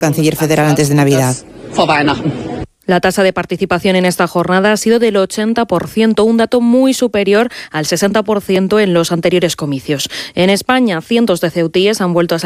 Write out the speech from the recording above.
canciller federal antes de Navidad. La tasa de participación en esta jornada ha sido del 80%, un dato muy superior al 60% en los anteriores comicios. En España, cientos de ceutíes han vuelto a